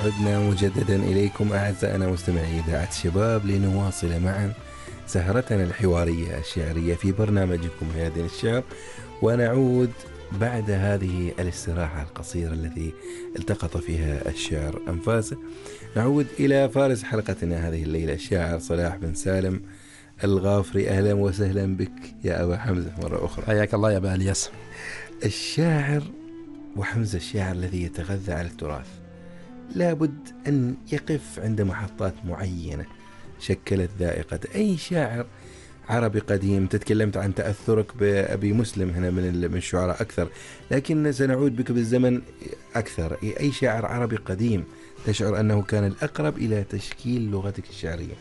عدنا مجددا إليكم أعزائنا مستمعي إذاعة الشباب لنواصل معا سهرتنا الحوارية الشعرية في برنامجكم هذا الشعر، ونعود بعد هذه الاستراحة القصيرة التي التقط فيها الشعر أنفاسه. نعود إلى فارس حلقتنا هذه الليلة الشاعر صلاح بن سالم الغافري. أهلا وسهلا بك يا أبا حمزة مرة أخرى. حياك الله يا أبا الياس. الشاعر وحمزة الشاعر الذي يتغذى على التراث لابد أن يقف عند محطات معينة شكلت ذائقة أي شاعر عربي قديم. تتكلمت عن تأثرك بأبي مسلم هنا من الشعراء أكثر، لكن سنعود بك بالزمن أكثر. أي شاعر عربي قديم تشعر أنه كان الأقرب إلى تشكيل لغتك الشعرية؟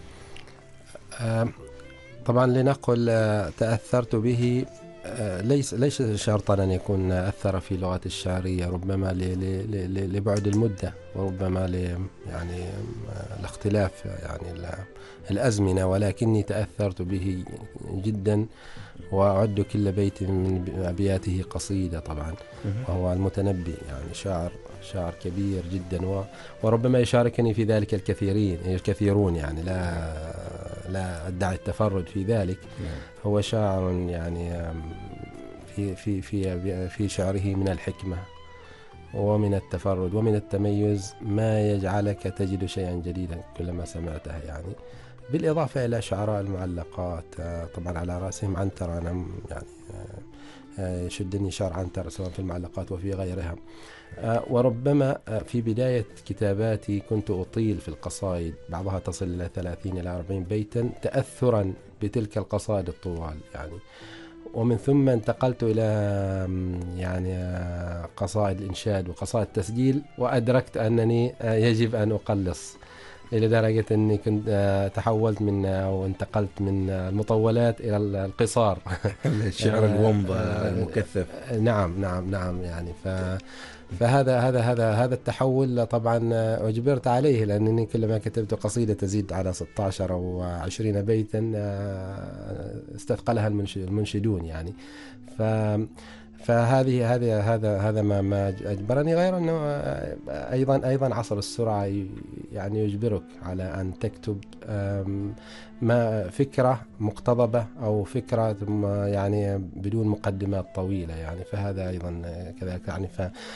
طبعا لنقل تأثرت به ليس شرطا أن يكون أثر في لغة الشعرية، ربما لبعد المدة، وربما يعني الاختلاف يعني الأزمنة، ولكني تأثرت به جدا، وأعد كل بيت من أبياته قصيدة طبعا. وهو المتنبي يعني شاعر كبير جدا، وربما يشاركني في ذلك الكثيرون يعني لا أدعي التفرد في ذلك. هو شاعر يعني في شعره من الحكمة ومن التفرد ومن التميز ما يجعلك تجد شيئا جديدا كلما سمعته، يعني بالإضافة إلى شعراء المعلقات طبعا على رأسهم عنتر. أنا يعني يشدني شعر عنتر سواء في المعلقات وفي غيرها. وربما في بداية كتاباتي كنت أطيل في القصائد، بعضها تصل إلى 30 إلى 40 بيتا تأثرا بتلك القصائد الطوال يعني. ومن ثم انتقلت إلى يعني قصائد الإنشاد وقصائد التسجيل، وأدركت أنني يجب أن أقلص، إلى درجة أني كنت تحولت أو انتقلت من المطولات إلى القصار. الشعر الومضة المكثف. نعم يعني فهذا التحول طبعا أجبرت عليه، لأنني كلما كتبت قصيدة تزيد على 16 أو 20 بيتا استثقلها المنشدون يعني. هذا ما أجبرني، غير أنه أيضا عصر السرعة يعني يجبرك على أن تكتب ما فكرة مقتضبة أو فكرة يعني بدون مقدمات طويلة يعني. فهذا أيضا كذلك يعني.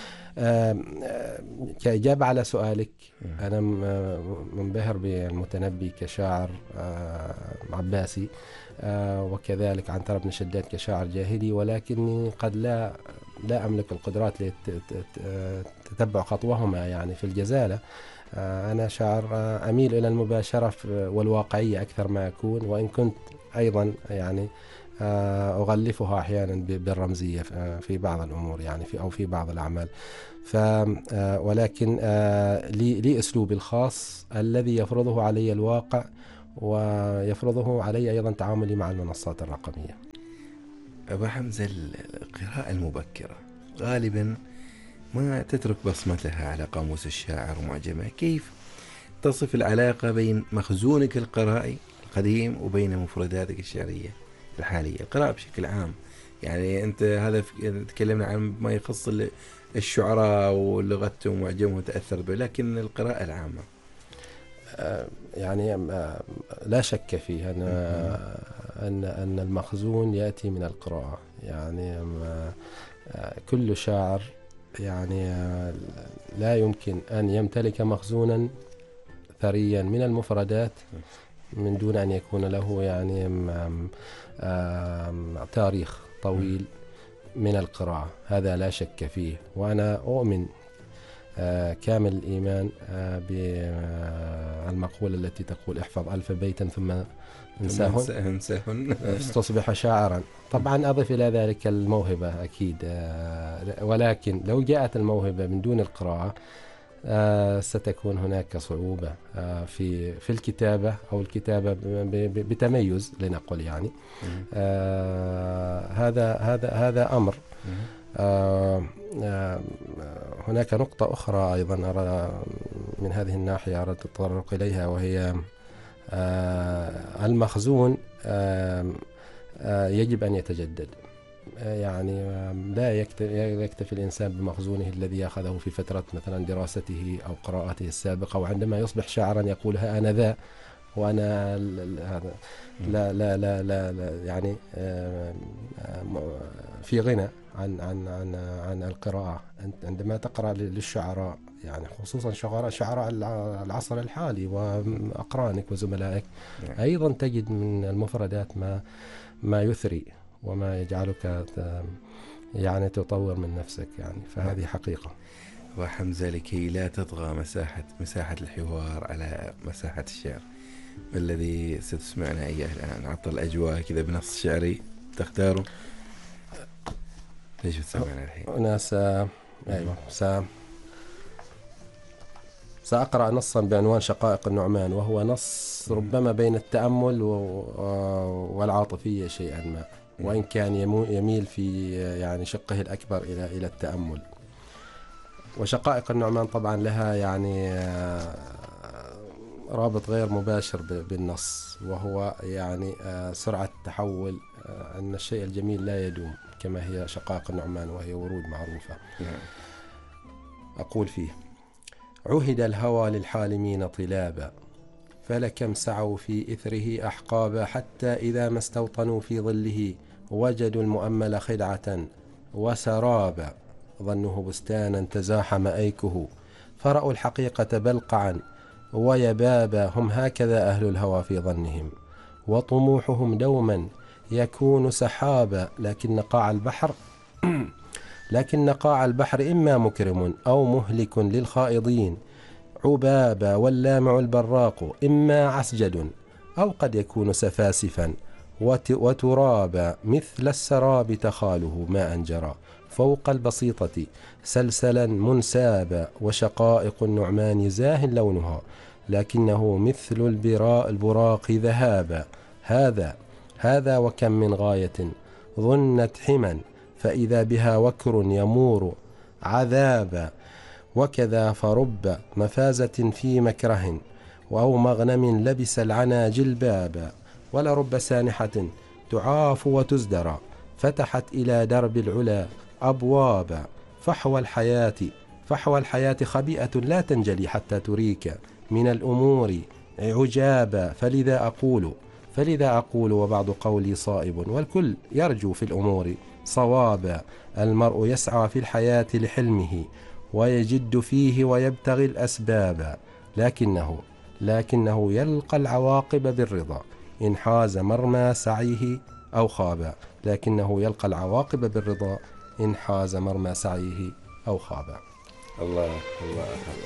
كإجابة على سؤالك، أنا منبهر بالمتنبي كشاعر عباسي، وكذلك عنتر بن شداد كشاعر جاهلي، ولكني قد لا أملك القدرات لتتبع خطوهما يعني في الجزالة. أنا شاعر أميل إلى المباشرة والواقعية أكثر ما أكون، وإن كنت أيضا يعني أغلفها أحيانا بالرمزية في بعض الأمور يعني أو في بعض الأعمال. ولكن لي أسلوبي الخاص الذي يفرضه علي الواقع، ويفرضه علي أيضا تعاملي مع المنصات الرقمية. أبا حمزة، القراءة المبكرة غالبا ما تترك بصمتها على قاموس الشاعر ومعجمه. كيف تصف العلاقة بين مخزونك القرائي القديم وبين مفرداتك الشعرية الحالية؟ القراءة بشكل عام يعني، أنت هذا تكلمنا عن ما يخص الشعراء ولغتهم ومعجمهم وتأثر به، لكن القراءة العامة يعني لا شك فيه أن المخزون يأتي من القراءة يعني. كل شاعر يعني لا يمكن أن يمتلك مخزونا ثريا من المفردات من دون أن يكون له يعني تاريخ طويل من القراءة، هذا لا شك فيه. وأنا أؤمن كامل الإيمان بالمقولة التي تقول احفظ 1000 بيتا ثم انساهن تصبح شاعرا. طبعا أضف إلى ذلك الموهبة أكيد، ولكن لو جاءت الموهبة من دون القراءة ستكون هناك صعوبة في الكتابة أو الكتابة بتميز لنقل يعني. هذا أمر. هناك نقطة أخرى أيضا أرى من هذه الناحية أردت التطرق إليها، وهي المخزون يجب أن يتجدد. يعني لا يكتفي الإنسان بمخزونه الذي أخذه في فترة مثلا دراسته أو قراءته السابقة، وعندما يصبح شاعرا يقول ها أنا ذا وأنا هذا. لا لا لا لا, لا يعني في غنى عن القراءة. عندما تقرأ للشعراء يعني خصوصا شعراء العصر الحالي وأقرانك وزملائك، أيضا تجد من المفردات ما يثري وما يجعلك يعني تطور من نفسك يعني. فهذه حقيقة. وحمزة، لكي لا تطغى مساحة الحوار على مساحة الشعر، ما الذي ستسمعنا إياه الآن؟ عطل الأجواء كذا بنص شعري تختاره. ليش بتسمعنا الحين؟ أنا أيوة سأقرأ نصا بعنوان شقائق النعمان، وهو نص ربما بين التأمل والعاطفية شيئا ما، وإن كان يميل في يعني شقه الأكبر إلى التأمل. وشقائق النعمان طبعا لها يعني رابط غير مباشر بالنص، وهو يعني سرعة التحول، أن الشيء الجميل لا يدوم كما هي شقائق النعمان وهي ورود معروفة. أقول فيه: عهد الهوى للحالمين طلابا، فلكم سعوا في إثره أحقابا، حتى إذا ما استوطنوا في ظله وجدوا المؤمل خدعة وسرابا، ظنه بستانا تزاحم أيكه، فرأوا الحقيقة بلقعا ويبابا. هم هكذا أهل الهوى في ظنهم، وطموحهم دوما يكون سحابا، لكن قاع البحر إما مكرم أو مهلك للخائضين عبابا، واللامع البراق إما عسجد أو قد يكون سفاسفا وترابا، مثل السراب تخاله ماء جرى فوق البسيطة سلسلا منسابا، وشقائق النعمان زاه لونها لكنه مثل البراق ذهابا. هذا وكم من غاية ظنت حما، فإذا بها وكر يمور عذابا، وكذا فرب مفازة في مكره أو مغنم لبس العنا جلبابا، ولرب سانحة تعاف وتزدرى فتحت إلى درب العلا أبوابا، فحوى الحياة خبيئة لا تنجلي حتى تريك من الأمور عجابا، فلذا أقول وبعض قولي صائب، والكل يرجو في الأمور صوابا. المرء يسعى في الحياة لحلمه ويجد فيه ويبتغي الأسباب، لكنه يلقى العواقب بالرضا إن حاز مرمى سعيه أو خابا. الله الله.